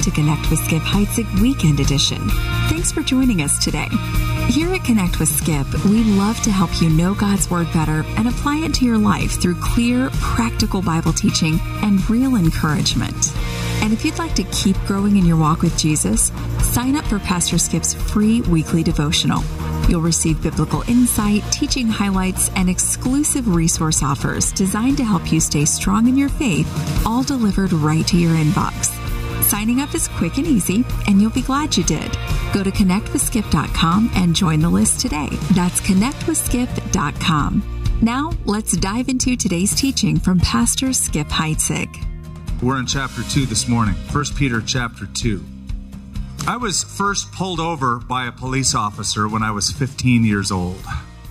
to Connect with Skip Heitzig Weekend Edition. Thanks for joining us today. Here at Connect with Skip, we love to help you know God's Word better and apply it to your life through clear, practical Bible teaching and real encouragement. And if you'd like to keep growing in your walk with Jesus, sign up for Pastor Skip's free weekly devotional. You'll receive biblical insight, teaching highlights, and exclusive resource offers designed to help you stay strong in your faith, all delivered right to your inbox. Signing up is quick and easy, and you'll be glad you did. Go to connectwithskip.com and join the list today. That's connectwithskip.com. Now, let's dive into today's teaching from Pastor Skip Heitzig. We're in chapter 2 this morning, 1 Peter chapter 2. I was first pulled over by a police officer when I was 15 years old.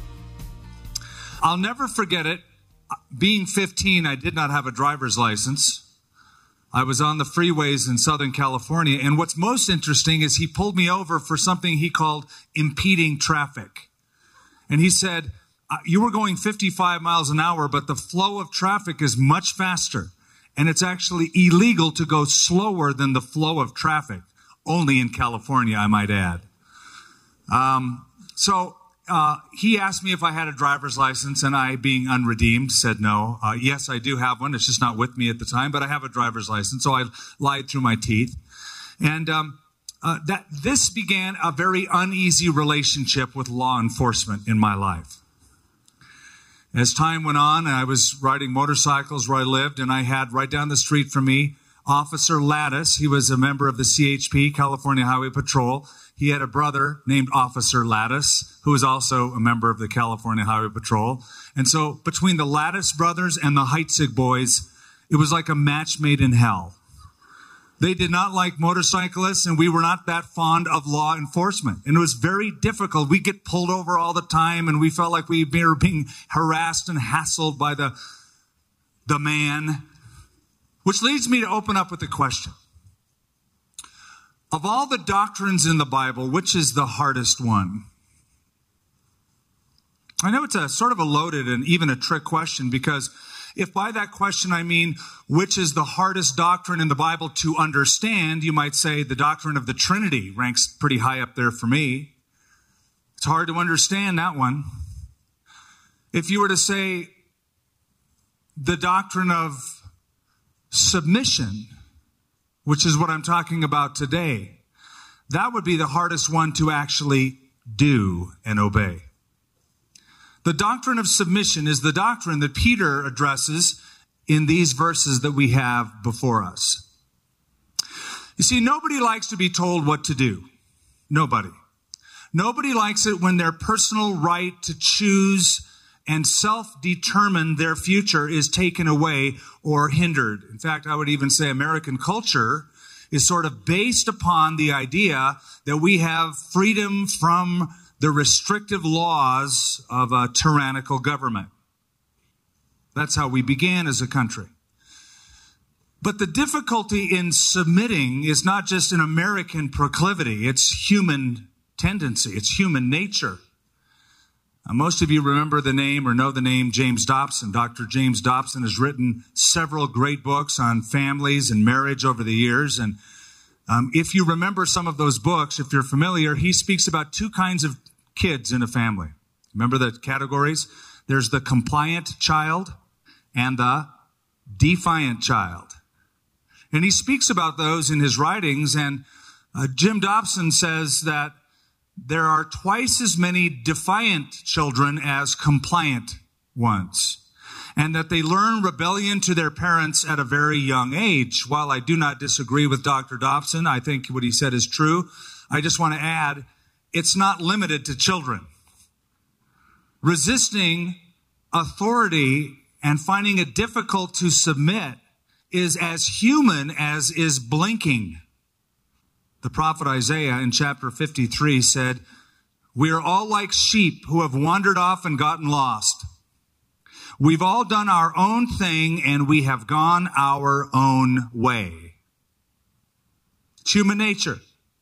I'll never forget it. Being 15, I did not have a driver's license. I was on the freeways in Southern California, and what's most interesting is he pulled me over for something he called impeding traffic. And he said, you were going 55 miles an hour, but the flow of traffic is much faster. And it's actually illegal to go slower than the flow of traffic. Only in California, I might add. He asked me if I had a driver's license, and I, being unredeemed, said no. Yes, I do have one. It's just not with me at the time, but I have a driver's license, so I lied through my teeth. And this began a very uneasy relationship with law enforcement in my life. As time went on, I was riding motorcycles where I lived, and I had right down the street from me Officer Lattis. He was a member of the CHP, California Highway Patrol. He had a brother named Officer Lattis, who was also a member of the California Highway Patrol. And so between the Lattis brothers and the Heitzig boys, it was like a match made in hell. They did not like motorcyclists, and we were not that fond of law enforcement. And it was very difficult. We'd get pulled over all the time, and we felt like we were being harassed and hassled by the man. Which leads me to open up with a question. Of all the doctrines in the Bible, which is the hardest one? I know it's a sort of a loaded and even a trick question, because if by that question I mean which is the hardest doctrine in the Bible to understand, you might say the doctrine of the Trinity ranks pretty high up there for me. It's hard to understand that one. If you were to say the doctrine of submission, which is what I'm talking about today, that would be the hardest one to actually do and obey. The doctrine of submission is the doctrine that Peter addresses in these verses that we have before us. You see, nobody likes to be told what to do. Nobody. Nobody likes it when their personal right to choose and self-determine their future is taken away or hindered. In fact, I would even say American culture is sort of based upon the idea that we have freedom from the restrictive laws of a tyrannical government. That's how we began as a country. But the difficulty in submitting is not just an American proclivity. It's human tendency. It's human nature. Most of you remember the name or know the name James Dobson. Dr. James Dobson has written several great books on families and marriage over the years. And if you remember some of those books, if you're familiar, he speaks about two kinds of kids in a family. Remember the categories? There's the compliant child and the defiant child. And he speaks about those in his writings. And Jim Dobson says that there are twice as many defiant children as compliant ones, and that they learn rebellion to their parents at a very young age. While I do not disagree with Dr. Dobson, I think what he said is true. I just want to add, it's not limited to children. Resisting authority and finding it difficult to submit is as human as is blinking. The prophet Isaiah in chapter 53 said, "We are all like sheep who have wandered off and gotten lost. We've all done our own thing and we have gone our own way." It's human nature.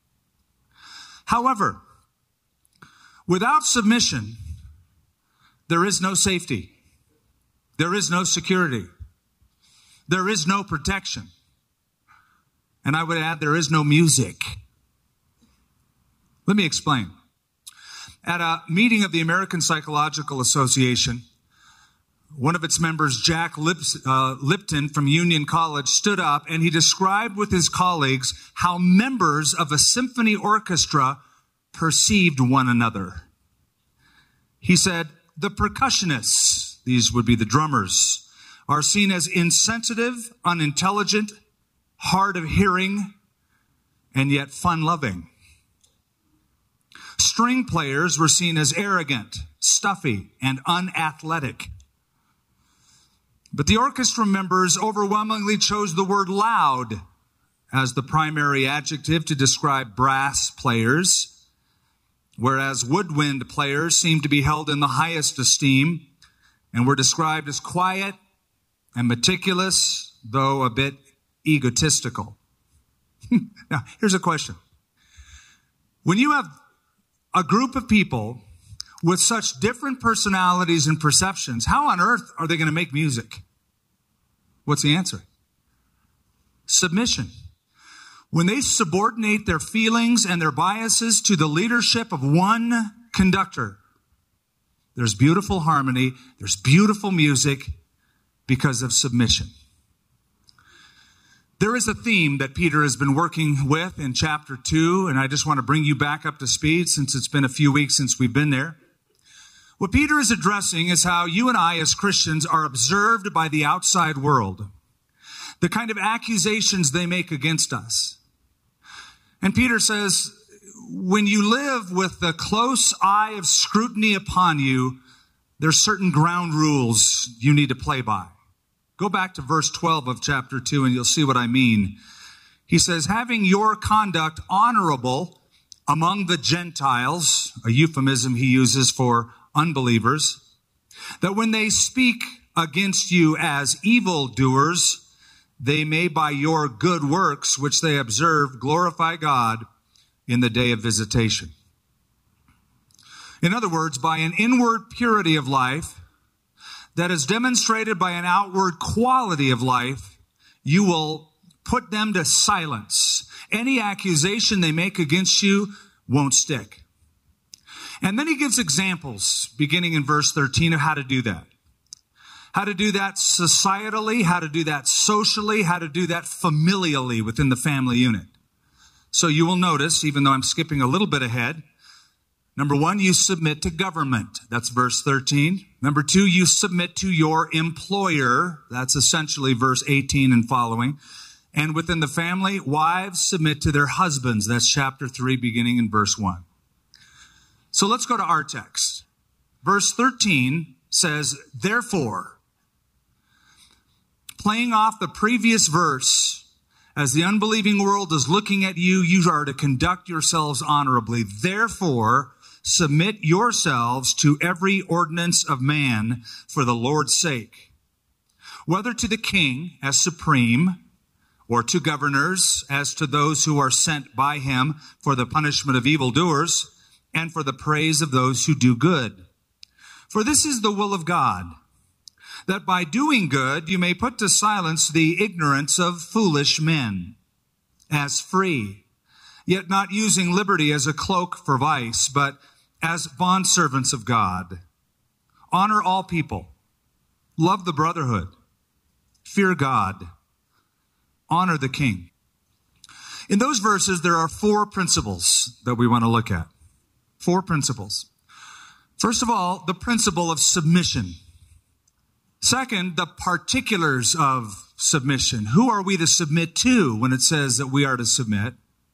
However, without submission, there is no safety. There is no security. There is no protection. And I would add, there is no music. Let me explain. At a meeting of the American Psychological Association, one of its members, Jack Lipton from Union College, stood up and he described with his colleagues how members of a symphony orchestra perceived one another. He said, the percussionists, these would be the drummers, are seen as insensitive, unintelligent, hard of hearing, and yet fun-loving. String players were seen as arrogant, stuffy, and unathletic. But the orchestra members overwhelmingly chose the word loud as the primary adjective to describe brass players, whereas woodwind players seemed to be held in the highest esteem and were described as quiet and meticulous, though a bit egotistical. Now, here's a question. When you have a group of people with such different personalities and perceptions, how on earth are they going to make music? What's the answer? Submission. When they subordinate their feelings and their biases to the leadership of one conductor, there's beautiful harmony, there's beautiful music because of submission. There is a theme that Peter has been working with in chapter 2, and I just want to bring you back up to speed since it's been a few weeks since we've been there. What Peter is addressing is how you and I as Christians are observed by the outside world, the kind of accusations they make against us. And Peter says, when you live with the close eye of scrutiny upon you, there's certain ground rules you need to play by. Go back to verse 12 of chapter 2 and you'll see what I mean. He says, having your conduct honorable among the Gentiles, a euphemism he uses for unbelievers, that when they speak against you as evildoers, they may by your good works, which they observe, glorify God in the day of visitation. In other words, by an inward purity of life that is demonstrated by an outward quality of life, you will put them to silence. Any accusation they make against you won't stick. And then he gives examples, beginning in verse 13, of how to do that. How to do that societally, how to do that socially, how to do that familially within the family unit. So you will notice, even though I'm skipping a little bit ahead, number 1, you submit to government. That's verse 13. Number 2, you submit to your employer. That's essentially verse 18 and following. And within the family, wives submit to their husbands. That's chapter 3, beginning in verse 1. So let's go to our text. Verse 13 says, therefore, playing off the previous verse, as the unbelieving world is looking at you, you are to conduct yourselves honorably. Therefore, submit yourselves to every ordinance of man for the Lord's sake, whether to the king as supreme, or to governors as to those who are sent by him for the punishment of evildoers, and for the praise of those who do good. For this is the will of God, that by doing good you may put to silence the ignorance of foolish men, as free, yet not using liberty as a cloak for vice, but as bondservants of God. Honor all people. Love the brotherhood. Fear God. Honor the king. In those verses, there are 4 principles that we want to look at. 4 principles. First of all, the principle of submission. Second, the particulars of submission. Who are we to submit to when it says that we are to submit?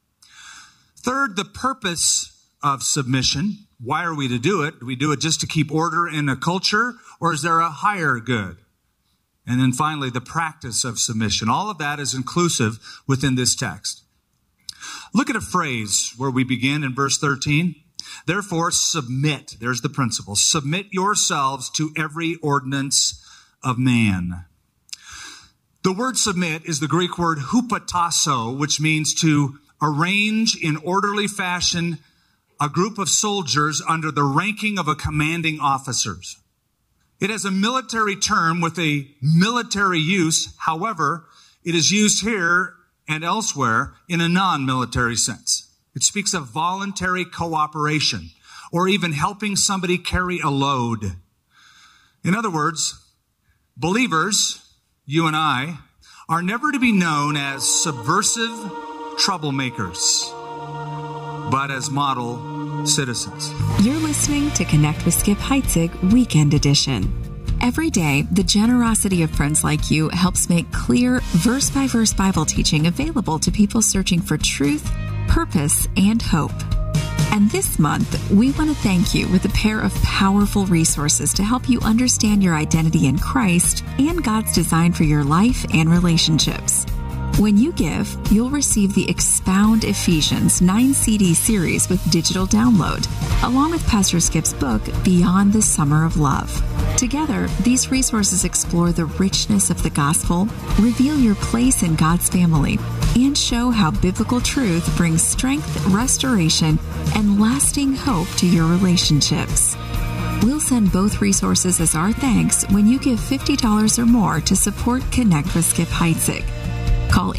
Third, the purpose of submission. Why are we to do it? Do we do it just to keep order in a culture, or is there a higher good? And then finally, the practice of submission. All of that is inclusive within this text. Look at a phrase where we begin in verse 13. Therefore, submit. There's the principle. Submit yourselves to every ordinance of man. The word submit is the Greek word hupotasso, which means to arrange in orderly fashion a group of soldiers under the ranking of a commanding officer. It has a military term with a military use. However, it is used here and elsewhere in a non-military sense. It speaks of voluntary cooperation or even helping somebody carry a load. In other words, believers, you and I, are never to be known as subversive troublemakers, but as model citizens. You're listening to Connect with Skip Heitzig Weekend Edition. Every day, the generosity of friends like you helps make clear, verse-by-verse Bible teaching available to people searching for truth, purpose, and hope. And this month, we want to thank you with a pair of powerful resources to help you understand your identity in Christ and God's design for your life and relationships. When you give, you'll receive the Expound Ephesians 9-CD series with digital download, along with Pastor Skip's book, Beyond the Summer of Love. Together, these resources explore the richness of the gospel, reveal your place in God's family, and show how biblical truth brings strength, restoration, and lasting hope to your relationships. We'll send both resources as our thanks when you give $50 or more to support Connect with Skip Heitzig. Call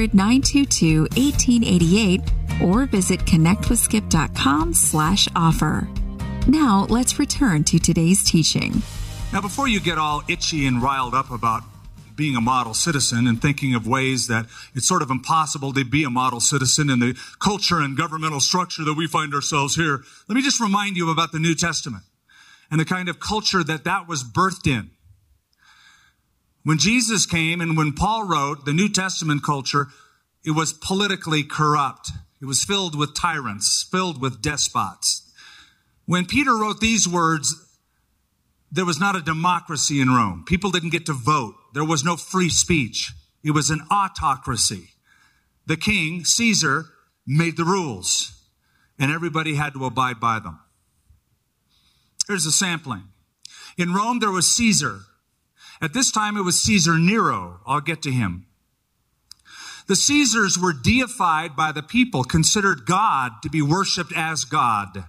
800-922-1888 or visit connectwithskip.com/offer. Now, let's return to today's teaching. Now, before you get all itchy and riled up about being a model citizen and thinking of ways that it's sort of impossible to be a model citizen in the culture and governmental structure that we find ourselves here, let me just remind you about the New Testament and the kind of culture that was birthed in. When Jesus came and when Paul wrote the New Testament culture, it was politically corrupt. It was filled with tyrants, filled with despots. When Peter wrote these words, there was not a democracy in Rome. People didn't get to vote. There was no free speech. It was an autocracy. The king, Caesar, made the rules, and everybody had to abide by them. Here's a sampling. In Rome, there was Caesar. At this time, it was Caesar Nero. I'll get to him. The Caesars were deified by the people, considered God to be worshiped as God.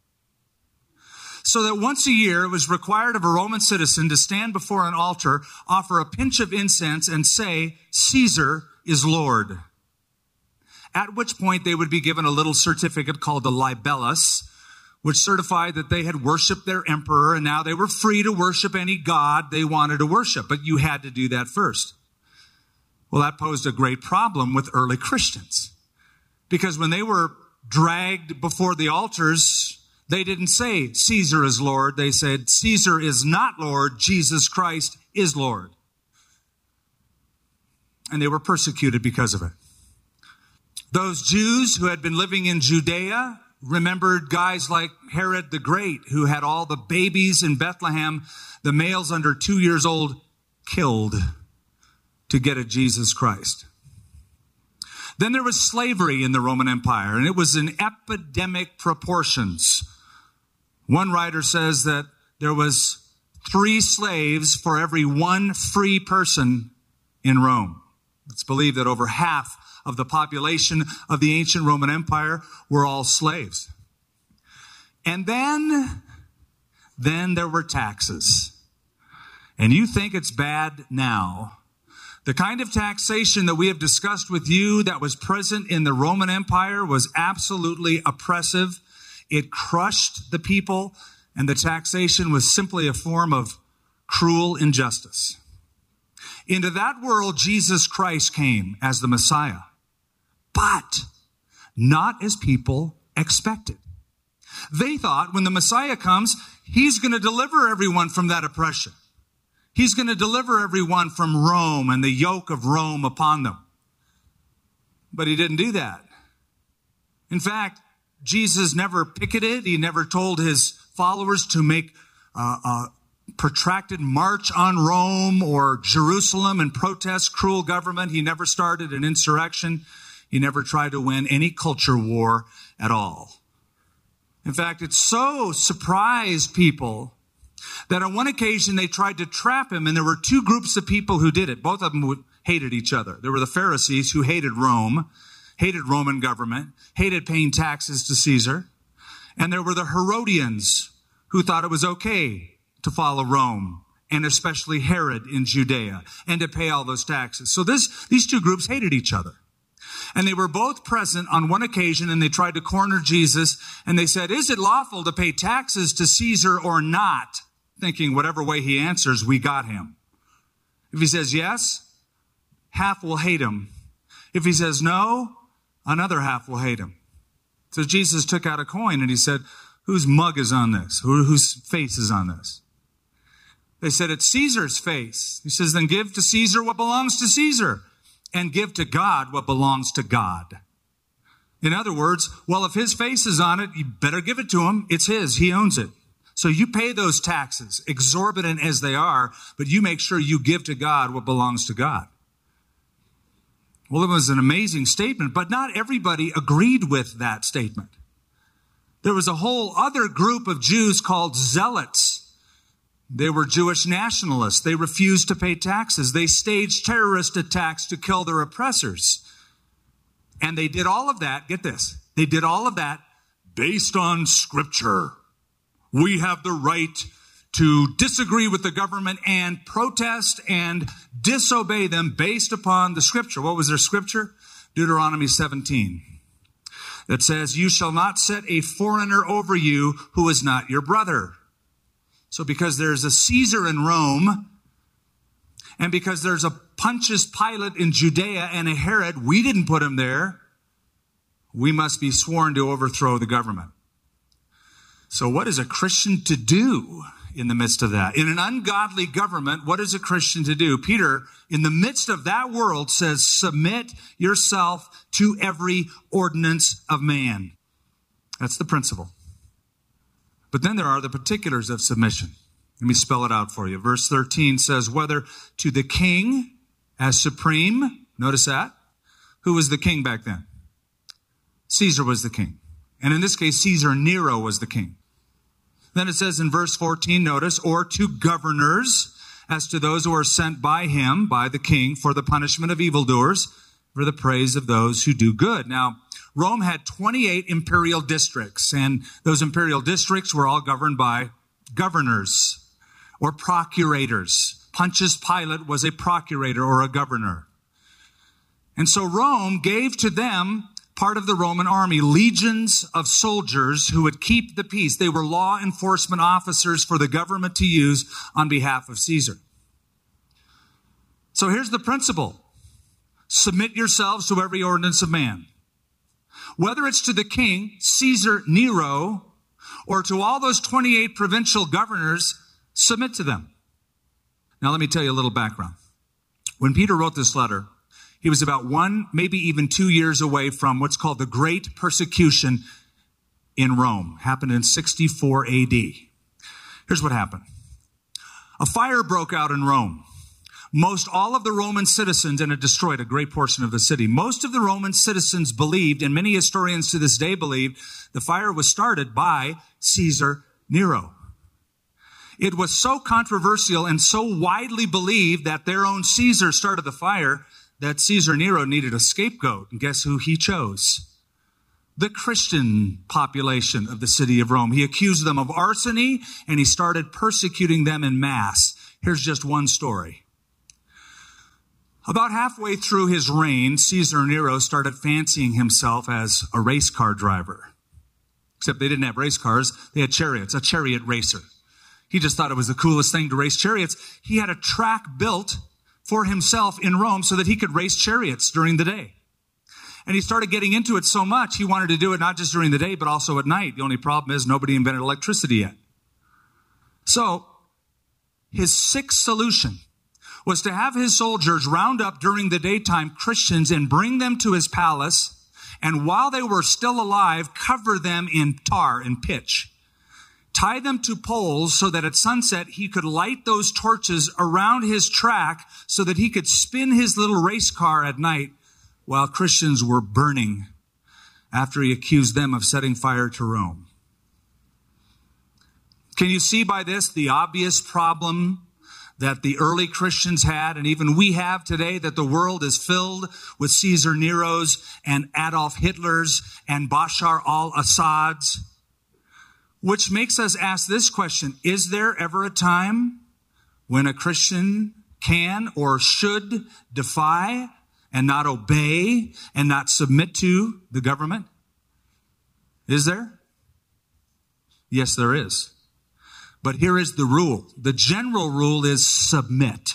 So that once a year, it was required of a Roman citizen to stand before an altar, offer a pinch of incense, and say, "Caesar is Lord." At which point, they would be given a little certificate called the libellus, which certified that they had worshiped their emperor, and now they were free to worship any god they wanted to worship. But you had to do that first. Well, that posed a great problem with early Christians, because when they were dragged before the altars, they didn't say, "Caesar is Lord." They said, "Caesar is not Lord. Jesus Christ is Lord." And they were persecuted because of it. Those Jews who had been living in Judea remembered guys like Herod the Great, who had all the babies in Bethlehem, the males under 2 years old, killed to get at Jesus Christ. Then there was slavery in the Roman Empire, and it was in epidemic proportions. One writer says that there was 3 slaves for every 1 free person in Rome. It's believed that over half of the population of the ancient Roman Empire were all slaves. And then there were taxes. And you think it's bad now. The kind of taxation that we have discussed with you that was present in the Roman Empire was absolutely oppressive. It crushed the people, and the taxation was simply a form of cruel injustice. Into that world, Jesus Christ came as the Messiah, but not as people expected. They thought when the Messiah comes, he's going to deliver everyone from that oppression. He's going to deliver everyone from Rome and the yoke of Rome upon them. But he didn't do that. In fact, Jesus never picketed. He never told his followers to make a protracted march on Rome or Jerusalem and protest cruel government. He never started an insurrection. He never tried to win any culture war at all. In fact, it so surprised people that on one occasion they tried to trap him, and there were 2 groups of people who did it. Both of them hated each other. There were the Pharisees, who hated Rome, hated Roman government, hated paying taxes to Caesar. And there were the Herodians, who thought it was okay to follow Rome, and especially Herod in Judea, and to pay all those taxes. So these 2 groups hated each other. And they were both present on one occasion, and they tried to corner Jesus, and they said, "Is it lawful to pay taxes to Caesar or not?" Thinking whatever way he answers, we got him. If he says yes, half will hate him. If he says no, another half will hate him. So Jesus took out a coin and he said, "Whose mug is on this? Whose face is on this?" They said, "It's Caesar's face." He says, "Then give to Caesar what belongs to Caesar, and give to God what belongs to God." In other words, well, if his face is on it, you better give it to him. It's his. He owns it. So you pay those taxes, exorbitant as they are, but you make sure you give to God what belongs to God. Well, it was an amazing statement, but not everybody agreed with that statement. There was a whole other group of Jews called Zealots. They were Jewish nationalists. They refused to pay taxes. They staged terrorist attacks to kill their oppressors. And they did all of that, get this, they did all of that based on Scripture. We have the right to disagree with the government and protest and disobey them based upon the Scripture. What was their Scripture? Deuteronomy 17. That says, "You shall not set a foreigner over you who is not your brother." So because there's a Caesar in Rome, and because there's a Pontius Pilate in Judea and a Herod, we didn't put him there. We must be sworn to overthrow the government. So what is a Christian to do in the midst of that? In an ungodly government, what is a Christian to do? Peter, in the midst of that world, says, "Submit yourself to every ordinance of man." That's the principle. But then there are the particulars of submission. Let me spell it out for you. Verse 13 says, "Whether to the king as supreme," notice that. Who was the king back then? Caesar was the king. And in this case, Caesar Nero was the king. Then it says in verse 14, notice, "Or to governors, as to those who are sent by him," by the king, "for the punishment of evildoers, for the praise of those who do good." Now, Rome had 28 imperial districts, and those imperial districts were all governed by governors or procurators. Pontius Pilate was a procurator or a governor. And so Rome gave to them part of the Roman army, legions of soldiers who would keep the peace. They were law enforcement officers for the government to use on behalf of Caesar. So here's the principle. Submit yourselves to every ordinance of man. Whether it's to the king, Caesar Nero, or to all those 28 provincial governors, submit to them. Now let me tell you a little background. When Peter wrote this letter, he was about 1, maybe even 2 years away from what's called the Great Persecution in Rome. Happened in 64 AD. Here's what happened. A fire broke out in Rome. Most all of the Roman citizens, and it destroyed a great portion of the city. Most of the Roman citizens believed, and many historians to this day believe, the fire was started by Caesar Nero. It was so controversial and so widely believed that their own Caesar started the fire that Caesar Nero needed a scapegoat. And guess who he chose? The Christian population of the city of Rome. He accused them of arson, and he started persecuting them en masse. Here's just one story. About halfway through his reign, Caesar Nero started fancying himself as a race car driver. Except they didn't have race cars, they had chariots, a chariot racer. He just thought it was the coolest thing to race chariots. He had a track built for himself in Rome so that he could race chariots during the day. And he started getting into it so much, he wanted to do it not just during the day, but also at night. The only problem is nobody invented electricity yet. So, his sixth solution was to have his soldiers round up during the daytime Christians and bring them to his palace, and while they were still alive, cover them in tar and pitch. Tie them to poles so that at sunset he could light those torches around his track so that he could spin his little race car at night while Christians were burning after he accused them of setting fire to Rome. Can you see by this the obvious problem that the early Christians had, and even we have today, that the world is filled with Caesar Neros and Adolf Hitlers and Bashar al-Assads? Which makes us ask this question: is there ever a time when a Christian can or should defy and not obey and not submit to the government? Is there? Yes, there is. But here is the rule. The general rule is submit.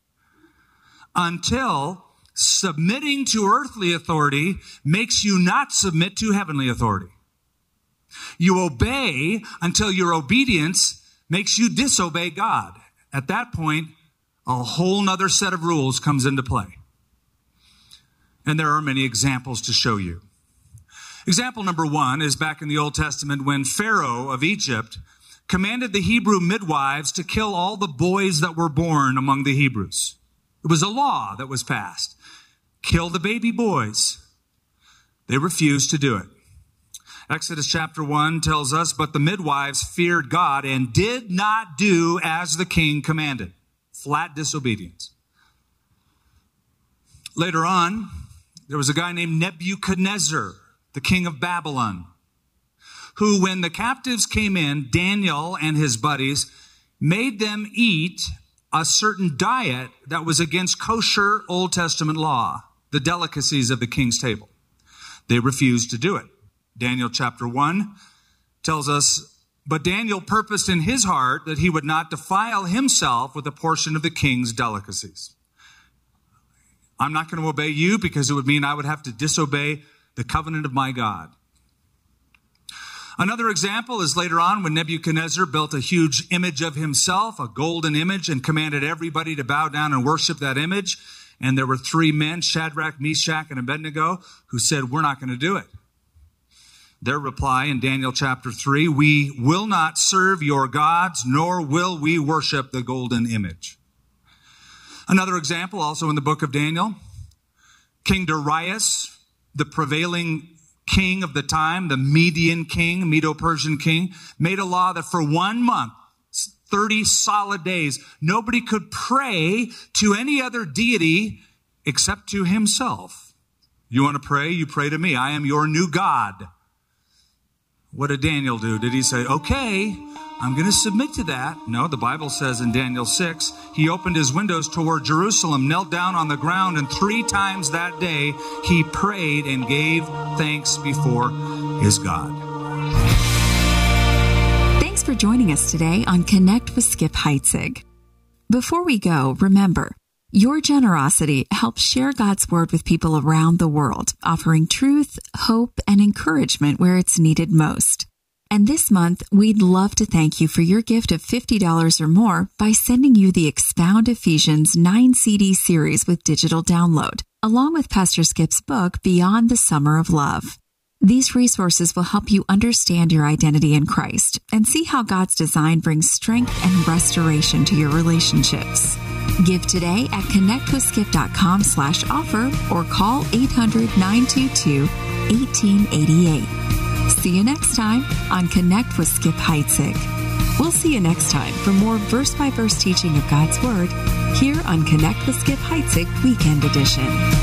Until submitting to earthly authority makes you not submit to heavenly authority. You obey until your obedience makes you disobey God. At that point, a whole nother set of rules comes into play. And there are many examples to show you. Example number one is back in the Old Testament when Pharaoh of Egypt commanded the Hebrew midwives to kill all the boys that were born among the Hebrews. It was a law that was passed. Kill the baby boys. They refused to do it. Exodus chapter 1 tells us, but the midwives feared God and did not do as the king commanded. Flat disobedience. Later on, there was a guy named Nebuchadnezzar, the king of Babylon, who, when the captives came in, Daniel and his buddies made them eat a certain diet that was against kosher Old Testament law, the delicacies of the king's table. They refused to do it. Daniel chapter 1 tells us, but Daniel purposed in his heart that he would not defile himself with a portion of the king's delicacies. I'm not going to obey you because it would mean I would have to disobey the covenant of my God. Another example is later on when Nebuchadnezzar built a huge image of himself, a golden image, and commanded everybody to bow down and worship that image. And there were three men, Shadrach, Meshach, and Abednego, who said, we're not going to do it. Their reply in Daniel chapter 3, we will not serve your gods, nor will we worship the golden image. Another example, also in the book of Daniel, King Darius, the prevailing king of the time, the Median king, Medo-Persian king, made a law that for 1 month, 30 solid days, nobody could pray to any other deity except to himself. You want to pray? You pray to me. I am your new God. What did Daniel do? Did he say, okay, I'm going to submit to that? No, the Bible says in Daniel 6, he opened his windows toward Jerusalem, knelt down on the ground, and 3 times that day he prayed and gave thanks before his God. Thanks for joining us today on Connect with Skip Heitzig. Before we go, remember, your generosity helps share God's word with people around the world, offering truth, hope, and encouragement where it's needed most. And this month, we'd love to thank you for your gift of $50 or more by sending you the Expound Ephesians 9-CD series with digital download, along with Pastor Skip's book, Beyond the Summer of Love. These resources will help you understand your identity in Christ and see how God's design brings strength and restoration to your relationships. Give today at connectwithskip.com/offer or call 800-922-1888. See you next time on Connect with Skip Heitzig. We'll see you next time for more verse-by-verse teaching of God's Word here on Connect with Skip Heitzig Weekend Edition.